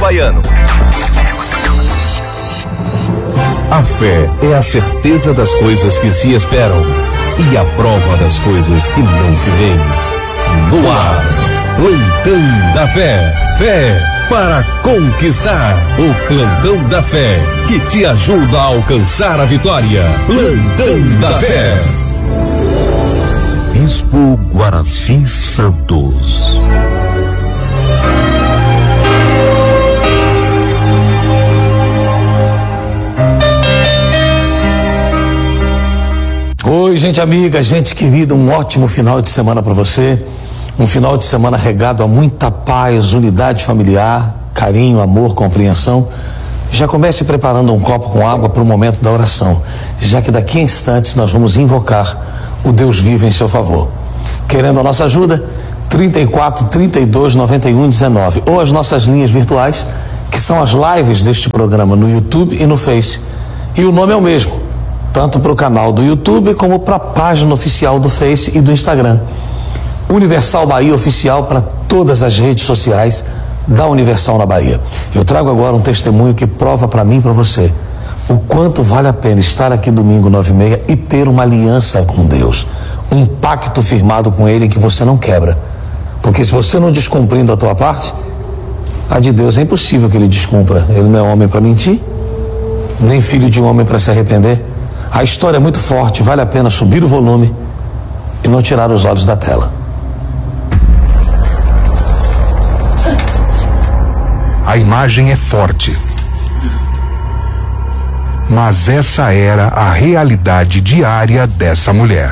Baiano. A fé é a certeza das coisas que se esperam e a prova das coisas que não se veem. No ar, Plantão da Fé. Fé para conquistar. O Plantão da Fé que te ajuda a alcançar a vitória. Plantão da Fé. Bispo Guaraci Santos. Oi, gente amiga, gente querida, um ótimo final de semana para você. Um final de semana regado a muita paz, unidade familiar, carinho, amor, compreensão. Já comece preparando um copo com água para o momento da oração, já que daqui a instantes nós vamos invocar o Deus vivo em seu favor. Querendo a nossa ajuda, 34 32 91 19 ou as nossas linhas virtuais, que são as lives deste programa no YouTube e no Face. E o nome é o mesmo, tanto para o canal do YouTube como para a página oficial do Face e do Instagram. Universal Bahia Oficial para todas as redes sociais da Universal na Bahia. Eu trago agora um testemunho que prova para mim e para você o quanto vale a pena estar aqui domingo 9h30 e ter uma aliança com Deus, um pacto firmado com Ele que você não quebra, porque se você não descumprindo a tua parte, a de Deus é impossível que Ele descumpra. Ele não é homem para mentir, nem filho de um homem para se arrepender. A história é muito forte, vale a pena subir o volume e não tirar os olhos da tela. A imagem é forte, mas essa era a realidade diária dessa mulher.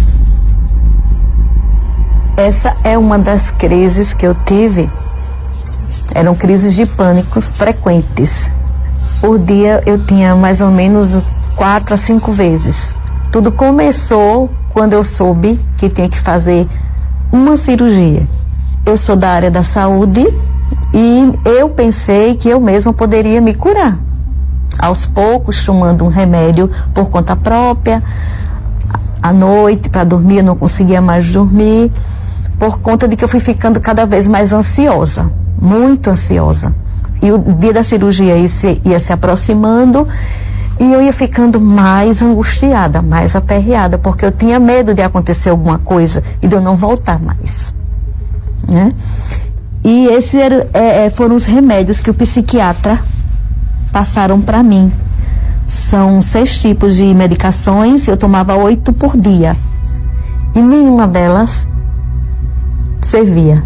Essa é uma das crises que eu tive. Eram crises de pânico frequentes. Por dia eu tinha mais ou menos 4 a 5 vezes. Tudo começou quando eu soube que tinha que fazer uma cirurgia. Eu sou da área da saúde e eu pensei que eu mesma poderia me curar. Aos poucos, tomando um remédio por conta própria, à noite, para dormir, eu não conseguia mais dormir, por conta de que eu fui ficando cada vez mais ansiosa, muito ansiosa. E o dia da cirurgia ia se aproximando e eu ia ficando mais angustiada, mais aperreada, porque eu tinha medo de acontecer alguma coisa e de eu não voltar mais, né? E esses foram os remédios que o psiquiatra passaram para mim. São 6 tipos de medicações, eu tomava 8 por dia. E nenhuma delas servia.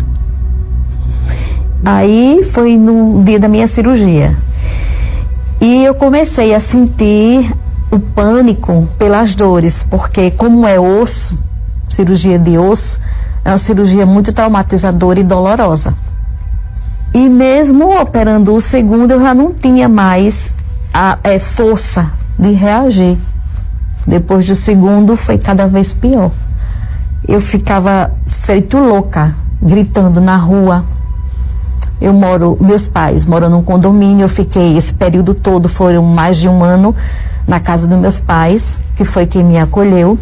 Aí foi no dia da minha cirurgia. E eu comecei a sentir o pânico pelas dores, porque como é osso, cirurgia de osso, é uma cirurgia muito traumatizadora e dolorosa. E mesmo operando o segundo, eu já não tinha mais a força de reagir. Depois do segundo, foi cada vez pior. Eu ficava feito louca, gritando na rua. Meus pais moram num condomínio, eu fiquei esse período todo, foram mais de 1 ano, na casa dos meus pais, que foi quem me acolheu.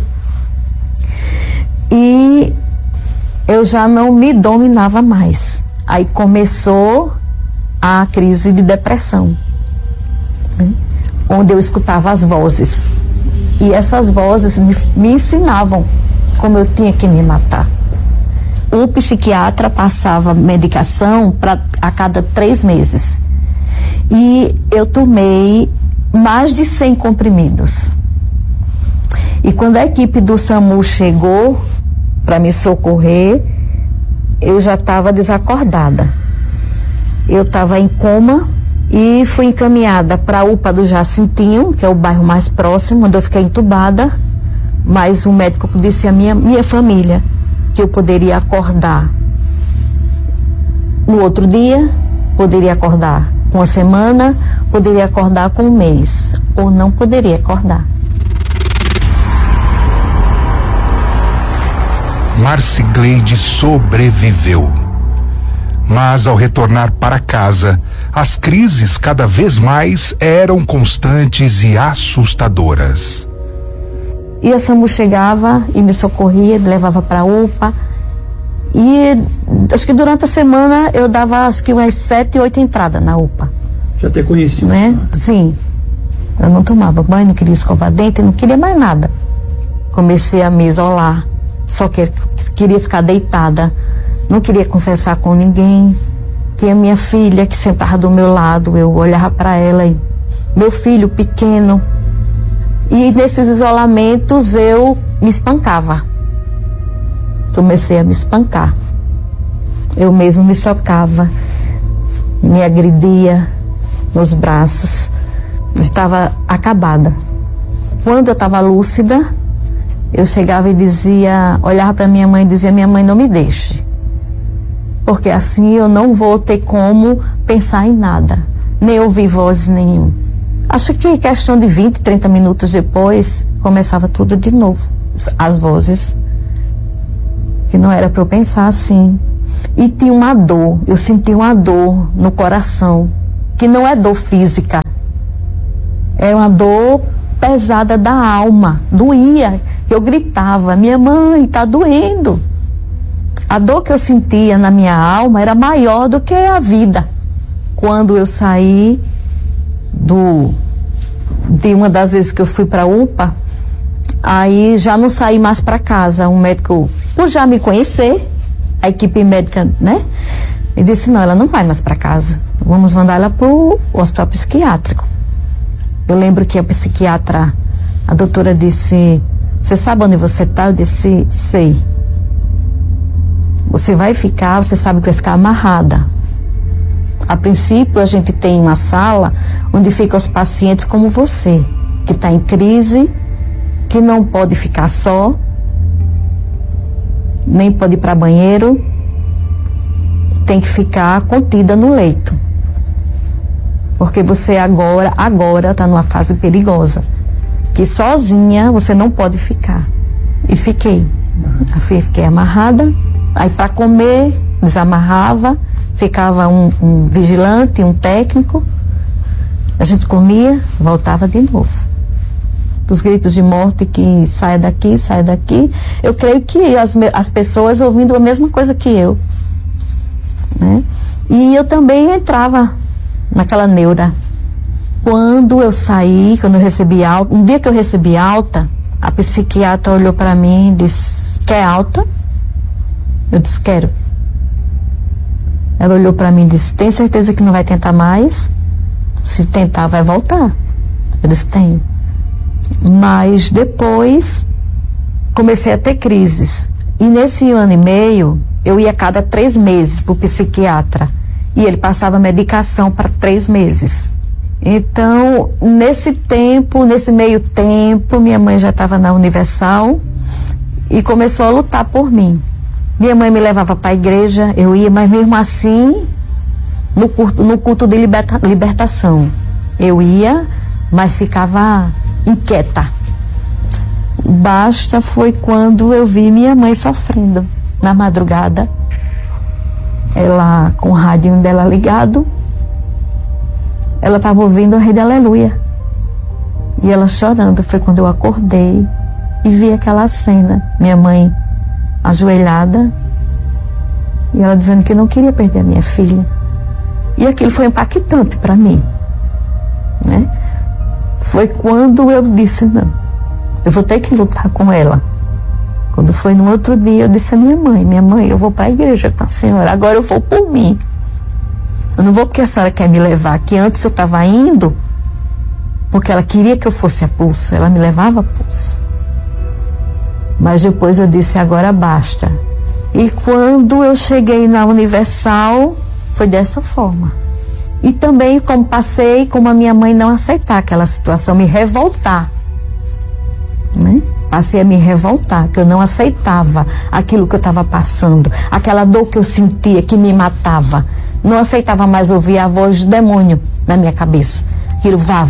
E eu já não me dominava mais. Aí começou a crise de depressão, né? Onde eu escutava as vozes. E essas vozes me ensinavam como eu tinha que me matar. O psiquiatra passava medicação a cada 3 meses. E eu tomei mais de 100 comprimidos. E quando a equipe do SAMU chegou para me socorrer, eu já estava desacordada. Eu estava em coma e fui encaminhada para a UPA do Jacintinho, que é o bairro mais próximo, onde eu fiquei entubada, mas o médico disse à minha família que eu poderia acordar no outro dia, poderia acordar com 1 semana, poderia acordar com 1 mês, ou não poderia acordar. Marcigleide sobreviveu. Mas ao retornar para casa, as crises cada vez mais eram constantes e assustadoras. E a SAMU chegava e me socorria, me levava para a UPA. E acho que durante a semana eu dava acho que umas 7, 8 entradas na UPA. Já até conheci, né? Sim. Eu não tomava banho, não queria escovar dente, não queria mais nada. Comecei a me isolar, só que queria ficar deitada, não queria conversar com ninguém. Tinha minha filha que sentava do meu lado, eu olhava para ela e meu filho pequeno. E nesses isolamentos eu me espancava. Comecei a me espancar. Eu mesmo me socava, me agredia nos braços. Eu estava acabada. Quando eu estava lúcida, eu chegava e dizia, olhava para minha mãe e dizia, minha mãe, não me deixe, porque assim eu não vou ter como pensar em nada, nem ouvir voz nenhuma. Acho que questão de 20, 30 minutos depois, começava tudo de novo. As vozes, que não era para eu pensar assim. E tinha uma dor, eu senti uma dor no coração, que não é dor física, é uma dor pesada da alma, doía, que eu gritava, minha mãe, tá doendo. A dor que eu sentia na minha alma era maior do que a vida. Quando eu saí de uma das vezes que eu fui para a UPA, aí já não saí mais para casa. Um médico, por já me conhecer, a equipe médica, né? E disse, não, ela não vai mais para casa. Vamos mandar ela para o hospital psiquiátrico. Eu lembro que a psiquiatra, a doutora disse, você sabe onde você está? Eu disse, sei. Você vai ficar, você sabe que vai ficar amarrada. A princípio, a gente tem uma sala onde ficam os pacientes como você, que está em crise, que não pode ficar só, nem pode ir para banheiro, tem que ficar contida no leito. Porque você agora está numa fase perigosa, que sozinha você não pode ficar. E fiquei amarrada, aí para comer, desamarrava, ficava um vigilante, um técnico, a gente comia, voltava de novo. Os gritos de morte que saia daqui, eu creio que as pessoas ouvindo a mesma coisa que eu, né? E eu também entrava naquela neura. Quando eu saí, quando eu recebi alta, um dia que eu recebi alta, a psiquiatra olhou para mim e disse, quer alta? Eu disse, quero. Ela olhou para mim e disse, tem certeza que não vai tentar mais? Se tentar, vai voltar. Eu disse, tenho. Mas depois comecei a ter crises. E nesse ano e meio, eu ia cada 3 meses para o psiquiatra. E ele passava medicação para 3 meses. Então, nesse meio tempo, minha mãe já estava na Universal e começou a lutar por mim. Minha mãe me levava para a igreja, eu ia, mas mesmo assim, no culto de libertação. Eu ia, mas ficava inquieta. Basta foi quando eu vi minha mãe sofrendo na madrugada. Ela com o radinho dela ligado, ela estava ouvindo a Rede Aleluia e ela chorando. Foi quando eu acordei e vi aquela cena, minha mãe ajoelhada e ela dizendo que não queria perder a minha filha. E aquilo foi impactante para mim, né? Foi quando eu disse, não, eu vou ter que lutar com ela. Quando foi no outro dia, eu disse à minha mãe, eu vou para a igreja com a senhora, agora eu vou por mim. Eu não vou porque a senhora quer me levar, que antes eu estava indo porque ela queria que eu fosse a pulso, ela me levava a pulso. Mas depois eu disse, agora basta. E quando eu cheguei na Universal, foi dessa forma. E também como a minha mãe não aceitar aquela situação, me revoltar, né? Passei a me revoltar, que eu não aceitava aquilo que eu estava passando, aquela dor que eu sentia, que me matava. Não aceitava mais ouvir a voz do demônio na minha cabeça. Aquilo vá.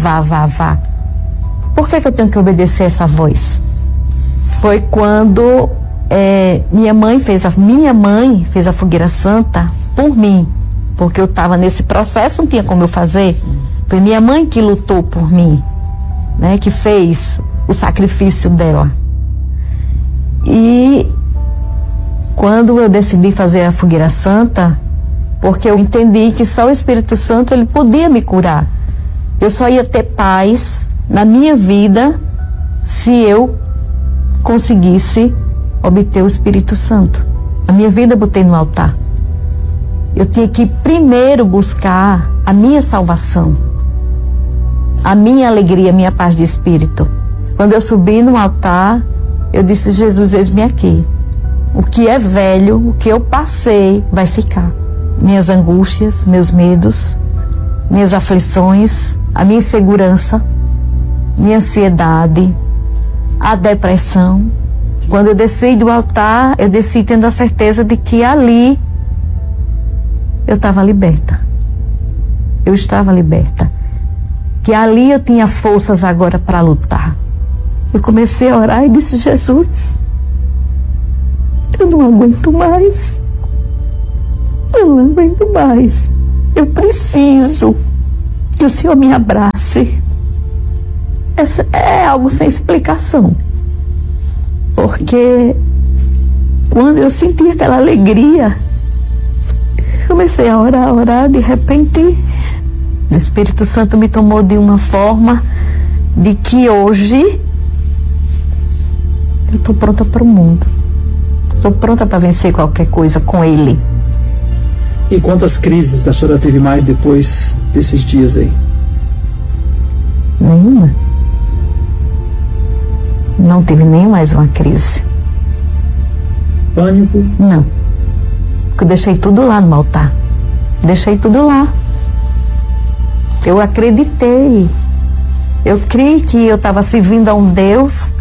Por que eu tenho que obedecer essa voz? Foi quando minha mãe fez a fogueira santa por mim, porque eu estava nesse processo, não tinha como eu fazer. Foi minha mãe que lutou por mim, né, que fez o sacrifício dela. E Quando eu decidi fazer a fogueira santa, porque eu entendi que só o Espírito Santo ele podia me curar. Eu só ia ter paz na minha vida se eu conseguisse obter o Espírito Santo. A minha vida eu botei no altar. Eu tinha que primeiro buscar a minha salvação, a minha alegria, a minha paz de espírito. Quando eu subi no altar, eu disse: Jesus, eis-me aqui. O que é velho, o que eu passei, vai ficar. Minhas angústias, meus medos, minhas aflições, a minha insegurança, minha ansiedade, a depressão. Quando eu desci do altar, eu desci tendo a certeza de que ali eu estava liberta. Eu estava liberta. Que ali eu tinha forças agora para lutar. Eu comecei a orar e disse: Jesus, eu não aguento mais. Eu não aguento mais. Eu preciso que o Senhor me abrace. Essa é algo sem explicação. Porque quando eu senti aquela alegria, comecei a orar, de repente o Espírito Santo me tomou de uma forma de que hoje eu estou pronta para o mundo. Estou pronta para vencer qualquer coisa com Ele. E quantas crises a senhora teve mais depois desses dias aí? Nenhuma. Não tive nem mais uma crise. Pânico? Não. Porque eu deixei tudo lá no altar. Deixei tudo lá. Eu acreditei. Eu criei que eu estava servindo a um Deus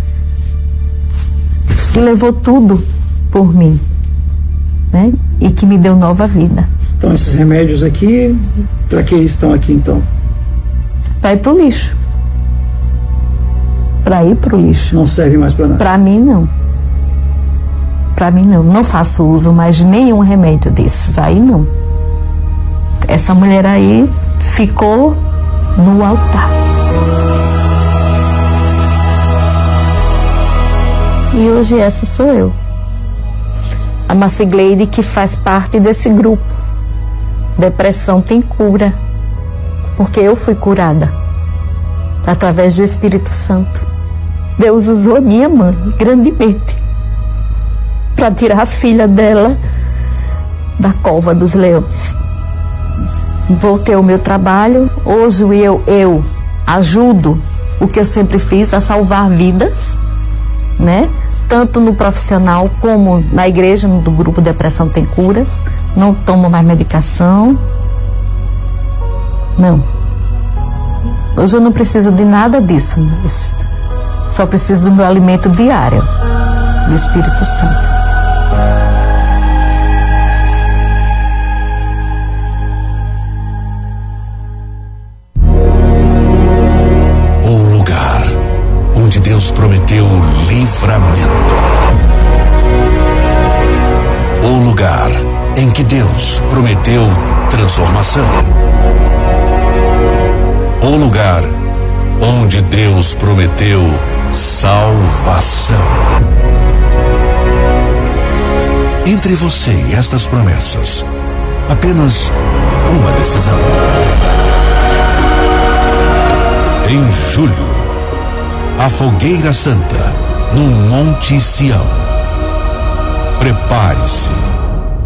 que levou tudo por mim, né? E que me deu nova vida. Então esses remédios aqui, para que estão aqui então? Para ir pro lixo. Para ir pro lixo. Não serve mais para nada? Para mim não. Para mim não. Não faço uso mais de nenhum remédio desses. Aí não. Essa mulher aí ficou no altar. E hoje essa sou eu. A Macigleide, que faz parte desse grupo. Depressão tem cura. Porque eu fui curada. Através do Espírito Santo. Deus usou a minha mãe grandemente para tirar a filha dela da cova dos leões. Voltei ao meu trabalho. Hoje eu ajudo o que eu sempre fiz, a salvar vidas, né? Tanto no profissional como na igreja, do grupo Depressão Tem Curas. Não tomo mais medicação. Não. Hoje eu não preciso de nada disso, mas só preciso do meu alimento diário, do Espírito Santo. O lugar onde Deus prometeu livramento. O lugar em que Deus prometeu transformação. O lugar onde Deus prometeu salvação. Entre você e estas promessas, apenas uma decisão. Em julho, a Fogueira Santa, no Monte Sião. Prepare-se